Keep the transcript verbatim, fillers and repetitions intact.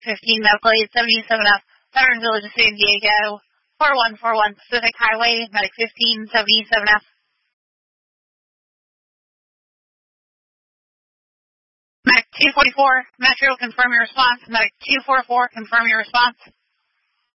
fifteen, Medical Aid seventy-seven F, Veterans Village of San Diego, four one four one Pacific Highway, Medic fifteen seventy-seven F. Medic two forty-four, Metro, confirm your response. Medic two forty-four, confirm your response.